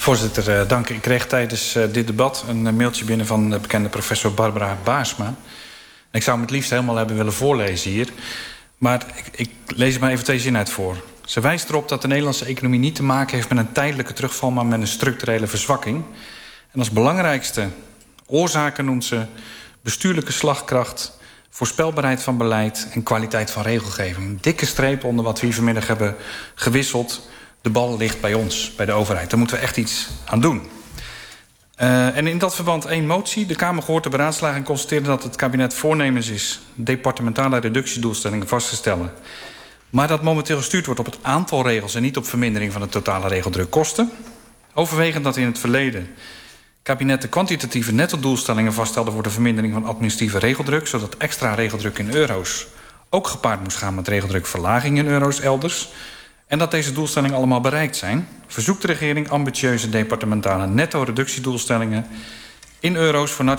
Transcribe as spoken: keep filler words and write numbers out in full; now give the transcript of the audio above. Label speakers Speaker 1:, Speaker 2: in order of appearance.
Speaker 1: Voorzitter, uh, dank. Ik kreeg tijdens uh, dit debat een uh, mailtje binnen van de bekende professor Barbara Baarsma. Ik zou hem het liefst helemaal hebben willen voorlezen hier. Maar ik, ik lees er maar even twee zinnen uit voor. Ze wijst erop dat de Nederlandse economie niet te maken heeft met een tijdelijke terugval, maar met een structurele verzwakking. En als belangrijkste oorzaken noemt ze bestuurlijke slagkracht, voorspelbaarheid van beleid en kwaliteit van regelgeving. Een dikke streep onder wat we hier vanmiddag hebben gewisseld. De bal ligt bij ons, bij de overheid. Daar moeten we echt iets aan doen. Uh, en in dat verband één motie. De Kamer gehoord de beraadslaging en constateerde dat het kabinet voornemens is departementale reductiedoelstellingen vast te stellen. Maar dat momenteel gestuurd wordt op het aantal regels en niet op vermindering van de totale regeldruk kosten. Overwegend dat in het verleden kabinet de kwantitatieve netto-doelstellingen vaststelde voor de vermindering van administratieve regeldruk, zodat extra regeldruk in euro's ook gepaard moest gaan met regeldrukverlaging in euro's elders. En dat deze doelstellingen allemaal bereikt zijn, verzoekt de regering ambitieuze departementale netto-reductiedoelstellingen in euro's voor